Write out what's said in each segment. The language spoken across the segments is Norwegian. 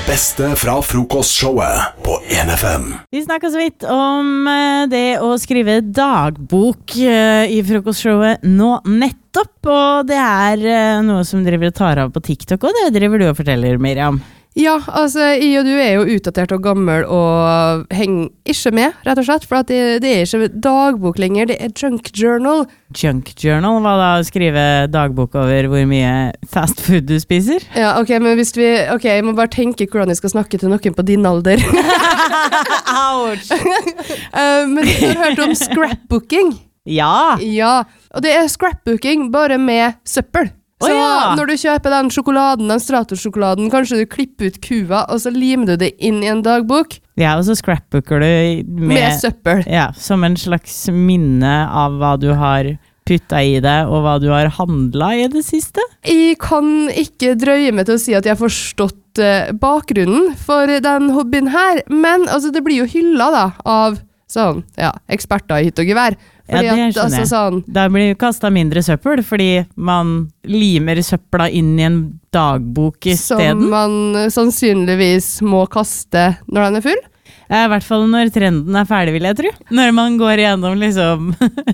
beste fra frokostshowet på 1FM. Vi snakket så vidt om det å skrive dagbok i frokostshowet nå nettopp, og det noe som driver og tar av på TikTok, og det driver du og forteller, Miriam. Ja, altså, jeg og du jo utdatert og gammel og henger ikke med, rett og slett, for at det ikke dagbok lenger, det junk journal. Junk journal, hva da? Skrive dagbok over hvor mye fast food du spiser? Ja, ok, men hvis jeg må bare tenke hvordan jeg skal snakke til noen på din alder. Ouch! Men du har hørt om scrapbooking? Ja! Ja, og det scrapbooking bare med søppel. Så når du kjøper den sjokoladen, den Stratos-sjokoladen, kanskje du klipper ut kua, og så limer du det inn i en dagbok. Ja, og så scrapbooker du med søppel. Ja, som en slags minne av hva du har puttet i det, og hva du har handlet i det siste. Jeg kan ikke drøye meg til å si at jeg har forstått bakgrunnen for den hobbyen her, men altså, det blir jo hyllet da, av sånn, ja, eksperter i hytt og gevær. Fordi ja, det skjønner jeg. Sånn, da blir det kastet mindre søppel, fordi man limer søppla inn i en dagbok i stedet. Som man sannsynligvis må kaste når den full. I hvert fall når trenden ferdig, vil jeg tro. Når man går gjennom liksom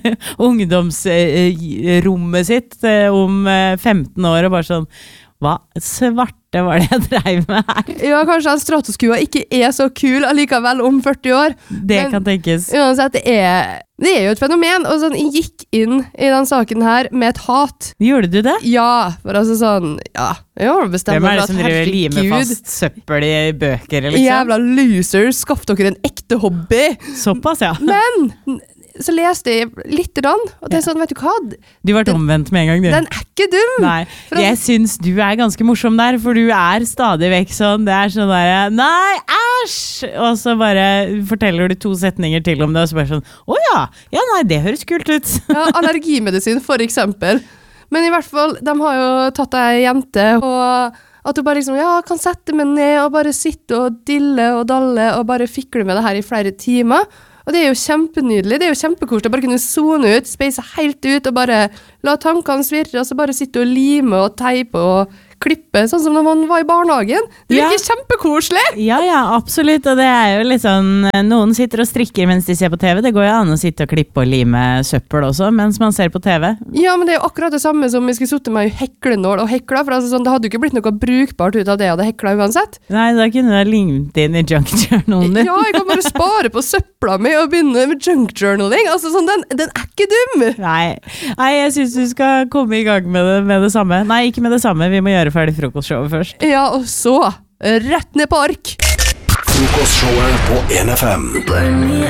ungdomsrommet sitt om 15 år og bare sånn, hva svarte var det jeg drev med her? Ja, kanskje en Stratos-kua ikke så kul allikevel om 40 år. Det kan tenkes. Uansett, det jo et fenomen, og sånn, jeg gikk inn i den saken her med et hat. Gjorde du det? Ja, for altså sånn, ja, jeg har bestemt meg for at herregud. Hvem det som driver limer fast søppel i bøker, liksom? Jævla losers, skaff dere en ekte hobby! Såpass, ja. Men så leste jeg litt rann, og det sånn, vet du hva? Du ble omvendt med en gang, du. Den ikke dum! Nei, jeg synes du ganske morsom der, for du stadig vekk sånn, det sånn der, nei, æsj! Og så bare forteller du 2 setninger til om det, og så bare sånn, ja, nei, det høres kult ut. Ja, allergimedisin for eksempel. Men i hvert fall, de har jo tatt ei jente, og at du bare liksom, kan sette meg ned, og bare sitte og dille og dalle, og bare fikle med det her i flere timer. Og det jo kjempenydelig, det jo kjempekoselig å bare kunne zone ut, speise helt ut, og bare la tankene svirre, og så bare sitte og lime og teipe og klippe, sånn som når man var i barnehagen. Det virker kjempekoselig! Ja, absolutt, og det jo litt sånn, noen sitter og strikker mens de ser på TV, det går jo an å sitte og klippe og lime søppel også, mens man ser på TV. Ja, men det jo akkurat det samme som vi skulle sitte med heklenål og hekla, for altså sånn, det hadde jo ikke blitt noe brukbart ut av det jeg hadde hekla uansett. Nei, da kunne du limt inn i junk journalen din. Ja, jeg kan bare spare på søppla mi og begynne med junk journaling, altså sånn, den ikke dum! Nei, jeg synes du skal komme i gang med det samme. Nei, ikke med det samme, vi må gjøre ferdig frokostshowet først. Ja, og så rett ned på ark. Frokostshowet på 1FM. Burn me